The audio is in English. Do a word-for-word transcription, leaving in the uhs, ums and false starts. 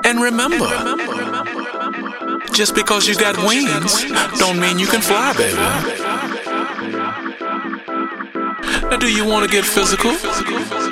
And remember, just because you got wings don't mean you can fly, baby. Now, do you want to get physical?